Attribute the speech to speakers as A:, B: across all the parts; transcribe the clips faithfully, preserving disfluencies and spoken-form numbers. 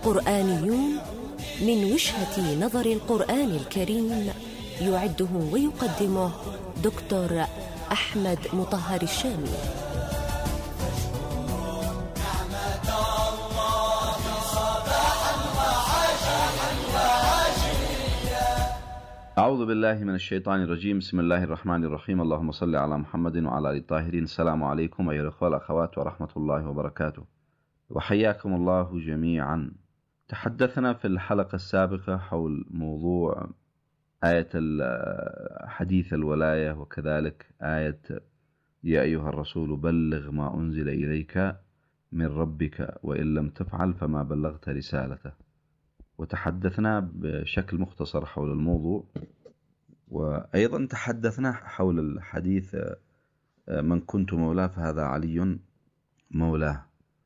A: قرآنيون من وجهة نظر القرآن الكريم، يعده ويقدمه دكتور أحمد مطهر الشامي.
B: أعوذ بالله من الشيطان الرجيم. بسم الله الرحمن الرحيم. اللهم صل على محمد وعلى آل الطاهرين. السلام عليكم أيها الأخوة والأخوات ورحمة الله وبركاته، وحياكم الله جميعا. تحدثنا في الحلقة السابقة حول موضوع آية حديث الولاية، وكذلك آية يا أيها الرسول بلغ ما أنزل إليك من ربك وإن لم تفعل فما بلغت رسالته. وتحدثنا بشكل مختصر حول الموضوع، وأيضا تحدثنا حول الحديث من كنت مولاه فهذا علي مولاه،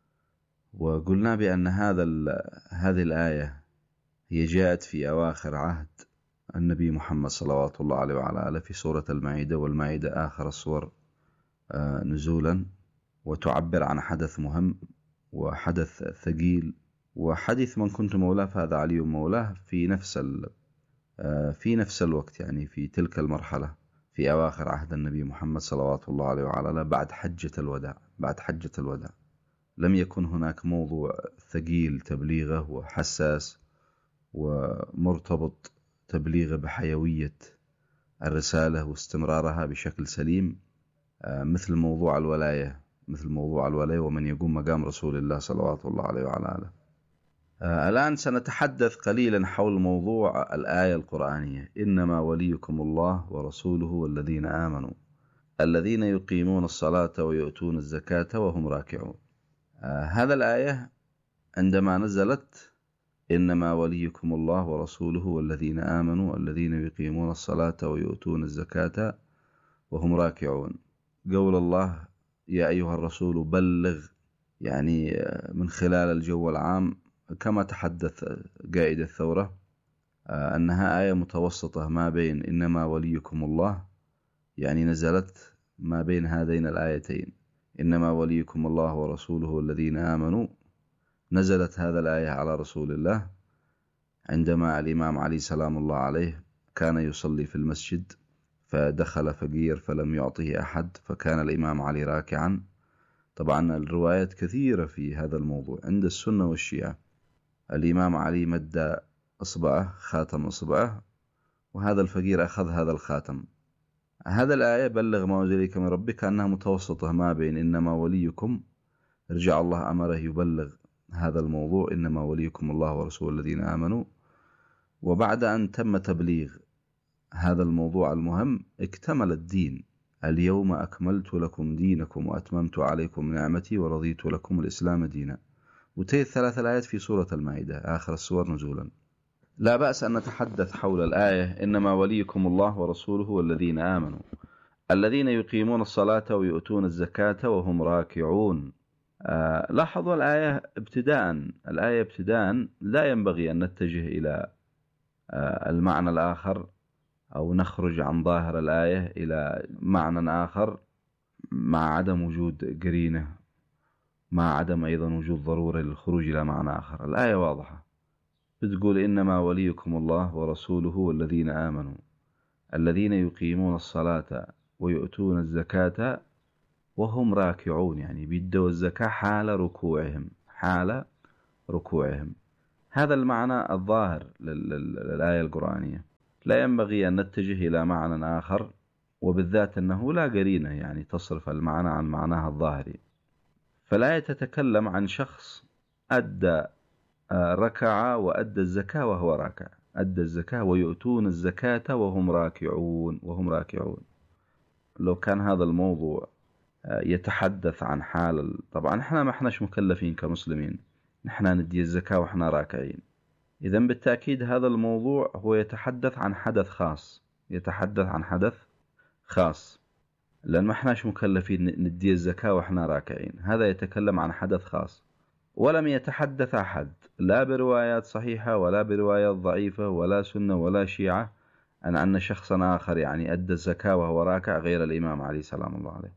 B: وقلنا بأن هذا هذه الآية هي جاءت في أواخر عهد النبي محمد صلوات الله عليه وعلى آله في سورة المائدة، والمائدة آخر السور نزولا، وتعبر عن حدث مهم وحدث ثقيل. وحديث من كنت مولاه فهذا علي مولاه في نفس في نفس الوقت، يعني في تلك المرحلة في أواخر عهد النبي محمد صلوات الله عليه وعلى آله بعد حجة الوداع. بعد حجة الوداع لم يكن هناك موضوع ثقيل تبليغه وحساس ومرتبط تبليغه بحيوية الرسالة واستمرارها بشكل سليم مثل موضوع الولاية مثل موضوع الولاية ومن يقوم مقام رسول الله صلوات الله عليه وعلى آله. الآن سنتحدث قليلا حول موضوع الآية القرآنية: إنما وليكم الله ورسوله والذين آمنوا الذين يقيمون الصلاة ويؤتون الزكاة وهم راكعون. هذا الآية عندما نزلت إنما وليكم الله ورسوله والذين آمنوا الذين يقيمون الصلاة ويؤتون الزكاة وهم راكعون، قول الله يا أيها الرسول بلغ، يعني من خلال الجو العام كما تحدث قائد الثورة أنها آية متوسطة ما بين إنما وليكم الله، يعني نزلت ما بين هذين الآيتين إنما وليكم الله ورسوله والذين آمنوا. نزلت هذا الآية على رسول الله عندما الإمام علي سلام الله عليه كان يصلي في المسجد، فدخل فقير فلم يعطه أحد، فكان الإمام علي راكعا. طبعا الروايات كثيرة في هذا الموضوع عند السنة والشيعة. الإمام علي مد أصبعه خاتم أصبعه، وهذا الفقير أخذ هذا الخاتم. هذا الآية بلغ ما أنزل إليك من ربك كأنها متوسطة ما بين إنما وليكم، رجع الله أمره يبلغ هذا الموضوع إنما وليكم الله ورسوله الذين آمنوا. وبعد أن تم تبليغ هذا الموضوع المهم اكتمل الدين: اليوم أكملت لكم دينكم وأتممت عليكم نعمتي ورضيت لكم الإسلام دينا. وتي الثلاث الآيات في سورة المائدة آخر السور نزولا. لا بأس أن نتحدث حول الآية إنما وليكم الله ورسوله والذين آمنوا الذين يقيمون الصلاة ويؤتون الزكاة وهم راكعون. آه لاحظوا الآية ابتداء الآية ابتداء لا ينبغي أن نتجه إلى آه المعنى الآخر أو نخرج عن ظاهر الآية إلى معنى آخر مع عدم وجود قرينة، مع عدم أيضا وجود ضرورة للخروج إلى معنى آخر. الآية واضحة، بتقول إنما وليكم الله ورسوله والذين آمنوا الذين يقيمون الصلاة ويؤتون الزكاة وهم راكعون، يعني بيدوا الزكاة حال ركوعهم حال ركوعهم. هذا المعنى الظاهر للآية القرآنية. لا ينبغي أن نتجه إلى معنى آخر، وبالذات أنه لا قرينة يعني تصرف المعنى عن معناها الظاهري. فالآية تتكلم عن شخص أدى ركع وأدى الزكاة وهو راكع، أدى الزكاة ويؤتون الزكاة وهم راكعون وهم راكعون. لو كان هذا الموضوع يتحدث عن حال، طبعا احنا ما احناش مكلفين كمسلمين نحن ندي الزكاة وإحنا راكعين، إذن بالتأكيد هذا الموضوع هو يتحدث عن حدث خاص يتحدث عن حدث خاص لأن ما احناش مكلفين ندي الزكاة وإحنا راكعين. هذا يتكلم عن حدث خاص، ولم يتحدث أحد لا بروايات صحيحة ولا بروايات ضعيفة ولا سنة ولا شيعة أن أن شخصا آخر يعني أدى الزكاة وهو راكع غير الإمام علي سلام الله عليه.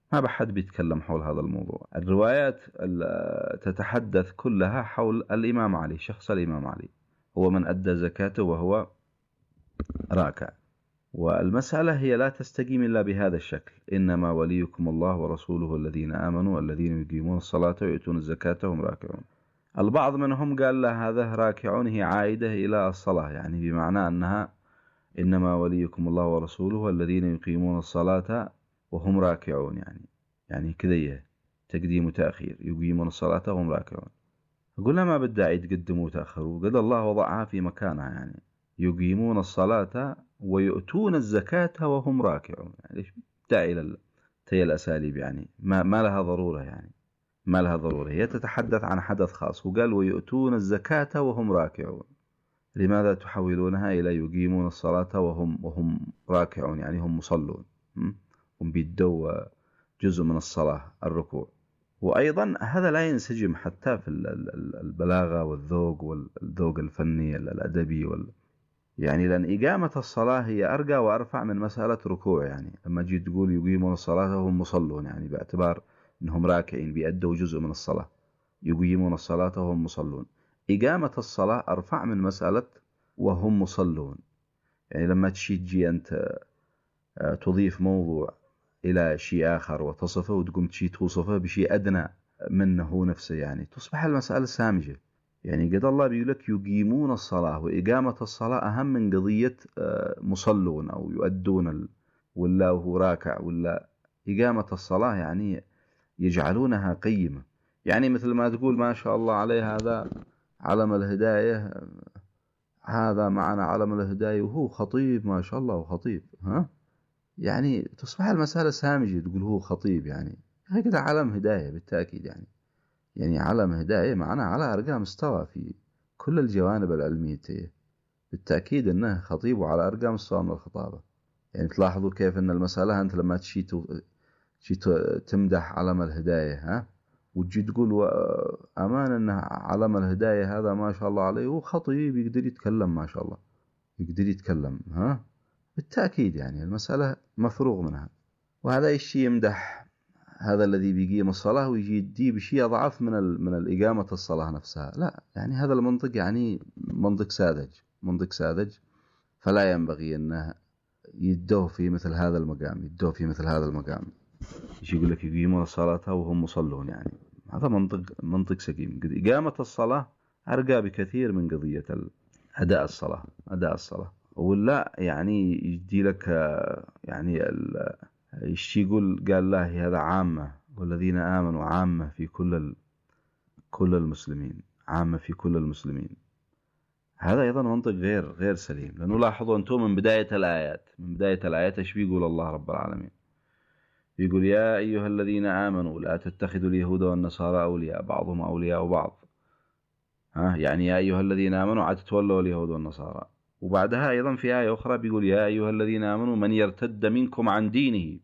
B: ما بحد بيتكلم حول هذا الموضوع. الروايات تتحدث كلها حول الإمام علي، شخص الإمام علي، هو من أدى زكاته وهو راكع. والمسألة هي لا تستقيم إلا بهذا الشكل: إنما وليكم الله ورسوله الذين آمنوا الذين يقيمون الصلاة ويؤتون الزكاة وهم راكعون. البعض منهم قال لا، هذا راكعون هي عائدة إلى الصلاة، يعني بمعنى أنها إنما وليكم الله ورسوله الذين يقيمون الصلاة وهم راكعون، يعني يعني كذا تقديم وتأخير، يقيمون الصلاة وهم راكعون. قلنا ما بالداعي تقدموا وتأخروا، قد الله وضعها في مكانها، يعني يقيمون الصلاة ويؤتون الزكاة وهم راكعون، يعني ليش داعي للتي الأساليب؟ يعني ما, ما لها ضرورة، يعني ما لها ضرورة. هي تتحدث عن حدث خاص، وقال ويؤتون الزكاة وهم راكعون. لماذا تحولونها إلى يقيمون الصلاة وهم وهم راكعون؟ يعني هم مصلون، هم بيدوا جزء من الصلاة الركوع. وأيضا هذا لا ينسجم حتى في البلاغة والذوق والذوق الفني الأدبي وال... يعني لأن إقامة الصلاة هي أرقى وأرفع من مسألة ركوع. يعني لما جيت تقول يقيمون الصلاة وهم مصلون، يعني باعتبار أنهم راكعين بيأدوا جزء من الصلاة، يقيمون الصلاة وهم مصلون. إقامة الصلاة أرفع من مسألة وهم مصلون. يعني لما تشي تجي أنت تضيف موضوع إلى شيء آخر وتصفه، وتقوم تشي توصفه بشيء أدنى منه نفسه، يعني تصبح المسألة سامجة. يعني قد الله بيقول لك يقيمون الصلاة، وإقامة الصلاة أهم من قضية مصلون أو يؤدون ولا هو راكع، ولا إقامة الصلاة يعني يجعلونها قيمة. يعني مثل ما تقول ما شاء الله عليه هذا علم الهداية، هذا معنا علم الهداية وهو خطيب ما شاء الله وخطيب، ها يعني تصبح المسألة سامجة. تقول هو خطيب، يعني هكذا علم هداية بالتأكيد. يعني يعني علم هداية معنا على أرقى مستوى في كل الجوانب العلمية، بالتأكيد أنه خطيب وعلى أرقى مستوى من الخطابة. يعني تلاحظوا كيف أن المسألة أنت لما تشي تمدح علم الهداية، ها وتجي تقول أمان أن علم الهداية هذا ما شاء الله عليه هو خطيب يقدر يتكلم، ما شاء الله يقدر يتكلم، ها بالتأكيد يعني المسألة مفروغ منها. وهذا الشيء يمدح هذا الذي بيقيم الصلاة ويجي يدي بشيء أضعف من من الإقامة الصلاة نفسها. لا، يعني هذا المنطق يعني منطق ساذج، منطق ساذج، فلا ينبغي أنه يدوه في مثل هذا المقام، يدوه في مثل هذا المقام. يجي يقول لك يقيمون الصلاة وهم مصلون، يعني هذا منطق منطق سقيم. إقامة الصلاة أرقى بكثير من قضية أداء الصلاة، أداء الصلاة. ولا يعني يجي لك يعني الشيء يقول قال الله هذا عامة، والذين آمنوا عامة في كل كل المسلمين، عامة في كل المسلمين. هذا أيضا منطق غير غير سليم. لأنه لاحظوا أنتم من بداية الآيات، من بداية الآيات إيش بيقول الله رب العالمين؟ يقول يا أيها الذين آمنوا لا تتخذوا اليهود والنصارى أولياء بعضهم أولياء بعض. ها يعني يا أيها الذين آمنوا عاد تولوا اليهود والنصارى. وبعدها أيضا في آية أخرى بيقول يا أيها الذين آمنوا من يرتد منكم عن دينه.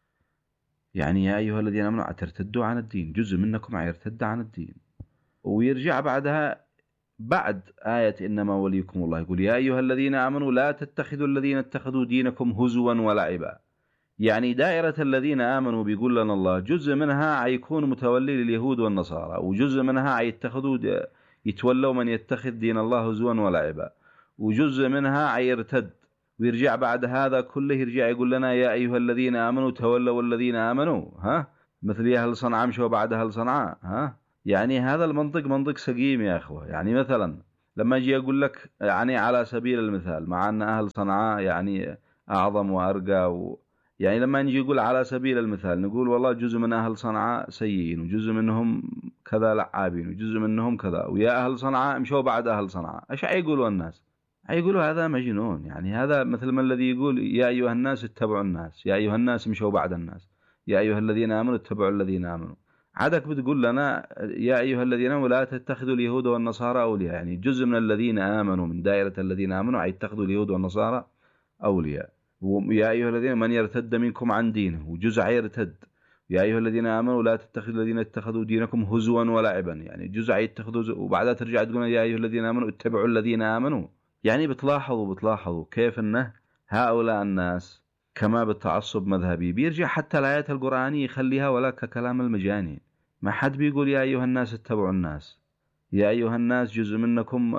B: يعني يا أيها الذين آمنوا عترتدوا عن الدين، جزء منكم عيرتد عن الدين. ويرجع بعدها بعد آية إنما وليكم الله يقول يا أيها الذين آمنوا لا تتخذوا الذين اتخذوا دينكم هزوا ولعبا. يعني دائرة الذين آمنوا بيقول لنا الله جزء منها عيكون متولي لليهود والنصارى، وجزء منها عيتخذوا يتولوا من يتخذ دين الله هزوا ولعبا، وجزء منها عيرتد. ويرجع بعد هذا كله يرجع يقول لنا يا أيها الذين آمنوا تولوا الذين آمنوا، ها مثل يا أهل صنعاء مشوا بعد أهل صنعاء. ها يعني هذا المنطق منطق سقيم يا أخوة. يعني مثلا لما أجي أقول لك يعني على سبيل المثال، مع أن أهل صنعاء يعني أعظم وأرقى و... يعني لما نجي يقول على سبيل المثال نقول والله جزء من أهل صنعاء سيئين، وجزء منهم كذا لعابين، وجزء منهم كذا، ويا أهل صنعاء مشوا بعد أهل صنعاء. إيش يقولوا الناس؟ يقولوا هذا مجنون. يعني هذا مثل ما الذي يقول يا أيها الناس اتبعوا الناس، يا أيها الناس مشوا بعد الناس، يا أيها الذين آمنوا اتبعوا الذين آمنوا. عادك بتقول لنا يا أيها الذين آمنوا لا تتخذوا اليهود والنصارى أولياء. يعني جزء من الذين آمنوا من دائرة الذين آمنوا يتخذوا اليهود والنصارى أولياء. ويا أيها الذين من يرتد منكم عن دينه، وجزء يرتد. يا أيها الذين آمنوا لا تتخذوا الذين اتخذوا دينكم هزوا ولعبا. يعني جزء يتخذوا، وبعدها ترجع تقول يا أيها الذين آمنوا اتبعوا الذين آمنوا. يعني بتلاحظوا بتلاحظوا كيف أنه هؤلاء الناس كما بالتعصب مذهبي بيرجع حتى الآيات القرآنية يخليها ولا ككلام المجاني. ما حد بيقول يا أيها الناس اتبعوا الناس، يا أيها الناس جزء منكم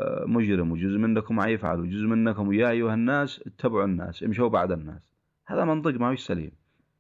B: مجرم وجزء منكم يفعل وجزء منكم، يا أيها الناس اتبعوا الناس امشوا بعد الناس. هذا منطق ما هو سليم.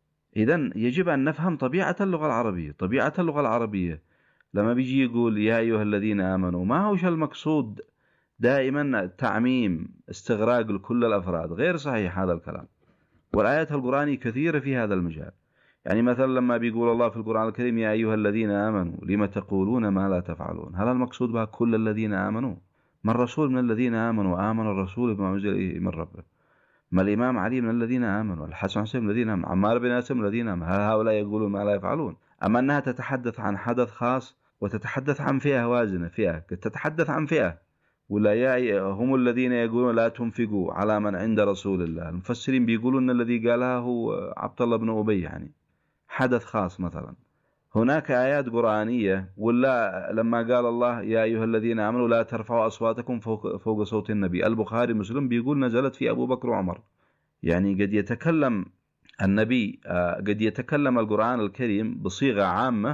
B: إذن يجب أن نفهم طبيعة اللغة العربية. طبيعة اللغة العربية لما بيجي يقول يا أيها الذين آمنوا، ما هوش المقصود دائما تعميم استغراق لكل الأفراد، غير صحيح هذا الكلام. والآيات القرآنية كثيرة في هذا المجال. يعني مثلا لما بيقول الله في القرآن الكريم يا أيها الذين آمنوا لما تقولون ما لا تفعلون، هل المقصود بها كل الذين آمنوا؟ ما الرسول من الذين آمنوا؟ آمن الرسول بما أنزل إليه من ربه. ما الإمام علي من الذين آمنوا؟ الحسن حسين من الذين آمنوا؟ عمار بن ياسر من الذين آمنوا؟ هل هؤلاء يقولون ما لا يفعلون؟ أما أنها تتحدث عن حدث خاص وتتحدث عن فئة وازنة، فئة تتحدث عن فئة، ولا يا هم الذين يقولون لا تنفقوا على من عند رسول الله. المفسرين بيقولون أن الذي قالها هو عبد الله بن أبي، يعني حدث خاص. مثلا هناك آيات قرآنية، ولا لما قال الله يا أيها الذين آمنوا لا ترفعوا أصواتكم فوق, فوق صوت النبي، البخاري مسلم بيقول نزلت في أبو بكر وعمر. يعني قد يتكلم النبي، قد يتكلم القرآن الكريم بصيغة عامة،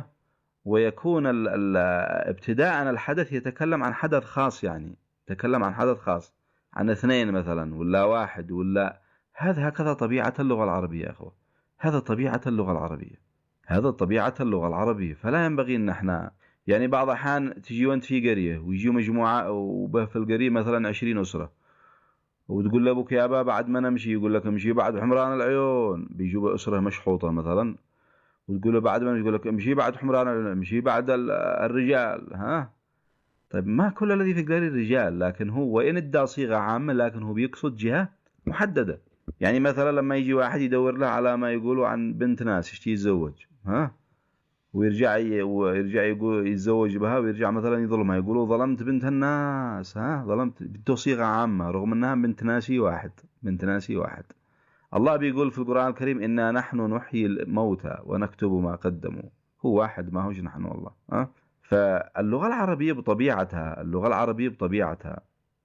B: ويكون ال ال ابتداء الحدث يتكلم عن حدث خاص، يعني يتكلم عن حدث خاص، عن اثنين مثلا ولا واحد ولا. هذا هكذا طبيعة اللغة العربية يا أخوة، هذا طبيعة اللغة العربية، هذا طبيعة اللغة العربية. فلا ينبغي أن احنا يعني بعض الأحيان تجي وانت في قرية ويجي مجموعة وفي القرية مثلا عشرين أسرة، وتقول لأبوك يا أبا بعد ما نمشي، يقول لك امشي بعد حمران العيون. بيجوا أسرة مشحوطة مثلا، وتقول له بعد ما، يقول لك امشي بعد حمران العيون، امشي بعد الرجال. ها طيب، ما كل الذي في القرية الرجال، لكن هو وإن ادى صيغة عامة لكن هو بيقصد جهة محددة. يعني مثلا لما يجي واحد يدور له على ما يقولوا عن بنت ناس يشتي يتزوج، ها ويرجع ويرجع يقول يتزوج بها، ويرجع مثلا يظلمها، يقولوا ظلمت بنت الناس، ها ظلمت، بده صيغة عامة رغم انها بنت ناسي واحد، بنت ناسي واحد. الله بيقول في القرآن الكريم إنا نحن نحيي الموتى ونكتب ما قدموا، هو واحد ما هوش نحن والله. ها فاللغة العربية بطبيعتها، اللغة العربية بطبيعتها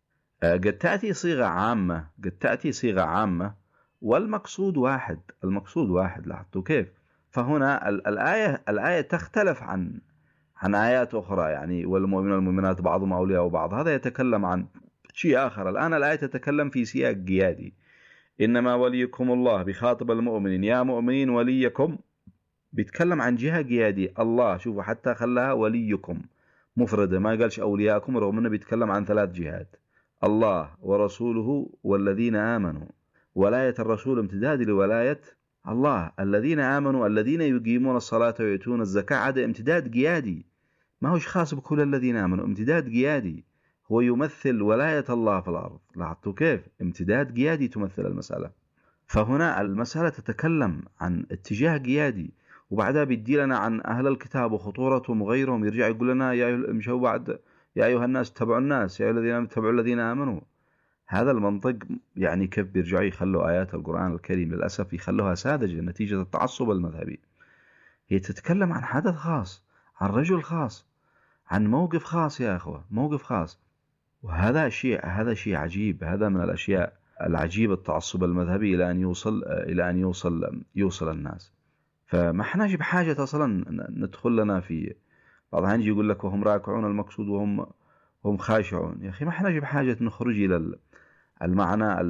B: قد تأتي صيغة عامة، قد تأتي صيغة عامة والمقصود واحد، المقصود واحد. لاحظتوا كيف؟ فهنا الآية الآية تختلف عن عن آيات أخرى. يعني والمؤمنون والمؤمنات بعضهم أولياء بعض، هذا يتكلم عن شيء آخر. الآن الآية تتكلم في سياق قيادي، إنما وليكم الله، بخاطب المؤمنين يا مؤمنين وليكم، بيتكلم عن جهة قيادية. الله شوفوا حتى خلاها وليكم مفردة، ما قالش أولياءكم، رغم أنه بيتكلم عن ثلاث جهات: الله ورسوله والذين آمنوا. ولاية الرسول امتداد لولاية الله. الذين آمنوا الذين يقيمون الصلاة ويؤتون الزكاة، هذا امتداد قيادي، ما هوش خاص بكل الذين آمنوا، امتداد قيادي، هو يمثل ولاية الله في الأرض. لاحظتوا كيف؟ امتداد قيادي تمثل المسألة. فهنا المسألة تتكلم عن اتجاه قيادي، وبعدها بيدي لنا عن أهل الكتاب وخطورتهم وغيرهم، يرجع يقول لنا يا امشوا بعد يا أيها الناس اتبعوا الناس، يا أيها الذين اتبعوا الذين آمنوا. هذا المنطق يعني كيف بيرجعوا يخلوا آيات القرآن الكريم للأسف يخلوها ساذجة نتيجة التعصب المذهبي. هي تتكلم عن حدث خاص، عن رجل خاص، عن موقف خاص يا أخوة، موقف خاص. وهذا شيء هذا شيء عجيب، هذا من الأشياء العجيبة التعصب المذهبي إلى أن يوصل إلى أن يوصل يوصل الناس. فما احناش بحاجة أصلا ندخل لنا في بعض الأحيان يقول لك وهم راكعون المقصود وهم وهم خاشعون. يا أخي ما احناش بحاجة نخرج إلى المعنى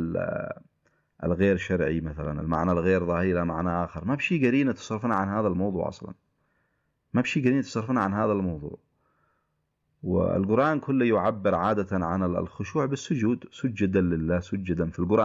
B: الغير شرعي، مثلا المعنى الغير ظاهري إلى معنى آخر. ما بشي قرينة تصرفنا عن هذا الموضوع أصلا، ما بشي قرينة تصرفنا عن هذا الموضوع. والقرآن كله يعبر عادة عن الخشوع بالسجود، سجدا لله، سجدا في القرآن